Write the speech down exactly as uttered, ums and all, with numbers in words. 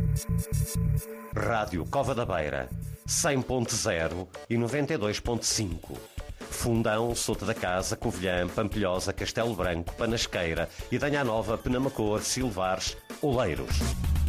Rádio Cova da Beira, cem ponto zero e noventa e dois ponto cinco. Fundão, Sota da Casa, Covilhã, Pampilhosa, Castelo Branco, Panasqueira, Idanha Nova, Penamacor, Silvares, Oleiros.